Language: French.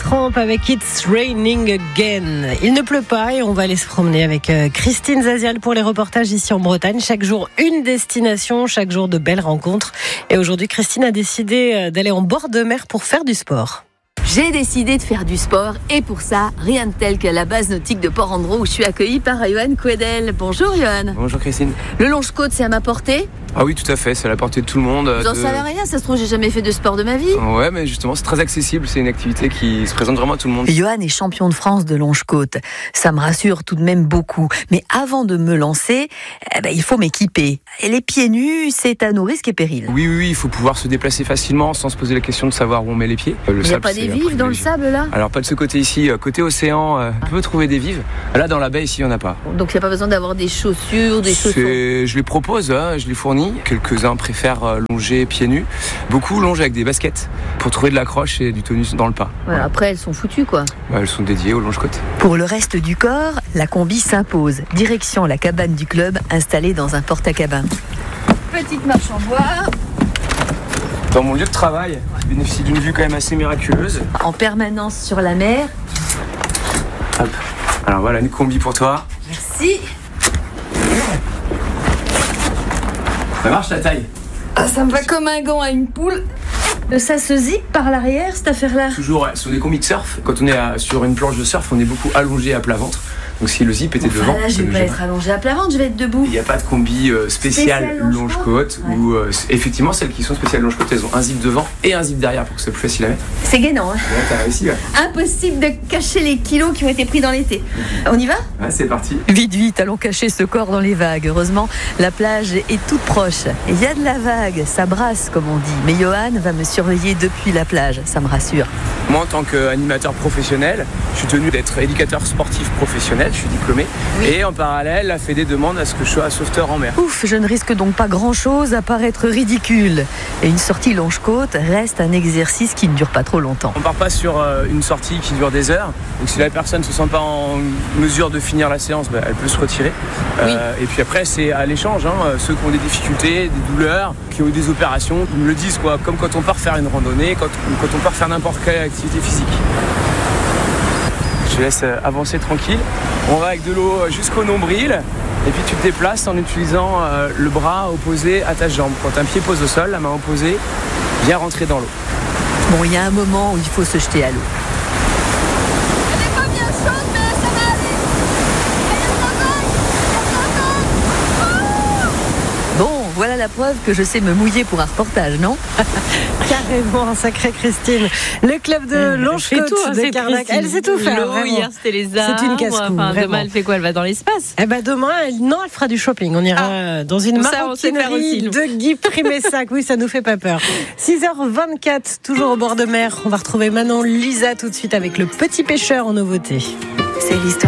Tramp avec It's Raining Again. Il ne pleut pas et on va aller se promener avec Christine Zazial pour les reportages ici en Bretagne. Chaque jour, une destination, chaque jour de belles rencontres. Et aujourd'hui, Christine a décidé d'aller en bord de mer pour faire du sport. J'ai décidé de faire du sport et pour ça, rien de tel que la base nautique de Port-Andro où je suis accueillie par Johan Quedel. Bonjour Johan. Bonjour Christine. Le Longe-Côte, c'est à ma portée ? Ah oui, tout à fait, c'est à la portée de tout le monde. Vous en savez rien, ça se trouve, j'ai jamais fait de sport de ma vie. Ouais, mais justement, c'est très accessible, c'est une activité qui se présente vraiment à tout le monde. Johan est champion de France de Longe-Côte. Ça me rassure tout de même beaucoup. Mais avant de me lancer, il faut m'équiper. Et les pieds nus, c'est à nos risques et périls. Oui, il faut pouvoir se déplacer facilement sans se poser la question de savoir où on met les pieds. Il n'y a pas des vives dans le sable là ? Alors pas de ce côté ici, côté océan, on peut trouver des vives. Là dans la baie ici, il n'y en a pas. Donc il n'y a pas besoin d'avoir des chaussures, des chaussons. Je les propose, je les fournis. Quelques-uns préfèrent longer pieds nus. Beaucoup longent avec des baskets pour trouver de l'accroche et du tonus dans le pas. Voilà. Après elles sont foutues quoi. Ouais, elles sont dédiées au longe-côte. Pour le reste du corps, la combi s'impose. Direction la cabane du club installée dans un porte-à-cabin. Petite marche en bois. Dans mon lieu de travail, je bénéficie d'une vue quand même assez miraculeuse. En permanence sur la mer. Hop. Alors voilà une combi pour toi. Merci. Ça marche la taille ? Ah, ça me va comme un gant à une poule. Ça se zippe par l'arrière cette affaire-là ? Toujours, ouais. Ce sont des combis de surf. Quand on est sur une planche de surf, on est beaucoup allongé à plat ventre. Donc si le zip était devant... Là, je vais pas être allongé à plat ventre, je vais être debout. Il n'y a pas de combi spécial longe-côte. Ouais. Ou effectivement, celles qui sont spéciales longe-côte, elles ont un zip devant et un zip derrière pour que ce soit plus facile à mettre. C'est gainant, hein. Ouais, t'as réussi, ouais. Impossible de cacher les kilos qui ont été pris dans l'été. On y va ? Ouais, c'est parti. Vite, allons cacher ce corps dans les vagues. Heureusement, la plage est toute proche. Il y a de la vague, ça brasse comme on dit. Mais Johan va me surveiller depuis la plage, ça me rassure. Moi, en tant qu'animateur professionnel, je suis tenu d'être éducateur sportif professionnel, je suis diplômé. Oui. Et en parallèle, la Fédé demande à ce que je sois sauveteur en mer. Ouf, je ne risque donc pas grand-chose à paraître ridicule. Et une sortie longe-côte reste un exercice qui ne dure pas trop longtemps. On part pas sur une sortie qui dure des heures. Donc si la personne ne se sent pas en mesure de finir la séance, elle peut se retirer. Oui. Et puis après, c'est à l'échange. Ceux qui ont des difficultés, des douleurs, qui ont eu des opérations, ils me le disent, quoi. Comme quand on part faire une randonnée, quand on part faire n'importe quelle activité physique. Je te laisse avancer tranquille. On va avec de l'eau jusqu'au nombril et puis tu te déplaces en utilisant le bras opposé à ta jambe. Quand un pied pose au sol, la main opposée vient rentrer dans l'eau. Bon, il y a un moment où il faut se jeter à l'eau. Elle est pas bien chaude, mais ça va aller. Bon, voilà la preuve que je sais me mouiller pour un reportage, non ? Carrément, sacrée Christine. Le club de Longe-Côte de Carnac. Elle sait tout faire. L'eau, hier, c'était les arbres. C'est une casse-cou. Demain, elle fait quoi ? Elle va dans l'espace. Demain, elle fera du shopping. On ira dans une maroquinerie de Guy Primessac. Oui, ça nous fait pas peur. 6h24, toujours au bord de mer. On va retrouver Manon Lisa tout de suite avec Le Petit Pêcheur en nouveauté. C'est l'histoire.